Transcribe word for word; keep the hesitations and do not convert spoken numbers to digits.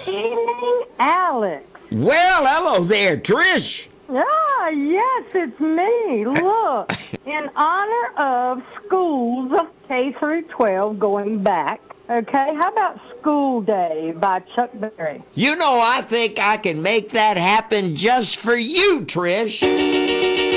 evening, Alex. Well, hello there, Trish. Ah, yes, it's me. Look, in honor of schools K through twelve going back, okay, how about School Day by Chuck Berry? You know, I think I can make that happen just for you, Trish.